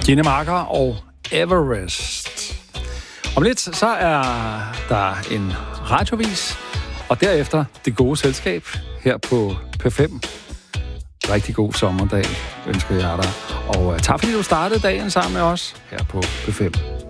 Gine Marker og Everest. Om lidt, så er der en radiovis, og derefter det gode selskab her på P5. Rigtig god sommerdag ønsker jeg dig. Og tak fordi du startede dagen sammen med os her på P5.